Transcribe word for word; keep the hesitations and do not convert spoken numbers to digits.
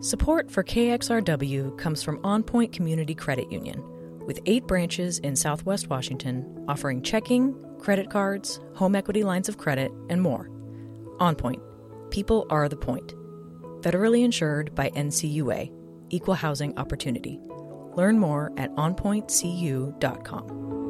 Support for K X R W comes from OnPoint Community Credit Union, with eight branches in Southwest Washington offering checking, credit cards, home equity lines of credit, and more. OnPoint. People are the point. Federally insured by N C U A. Equal Housing Opportunity. Learn more at on point c u dot com.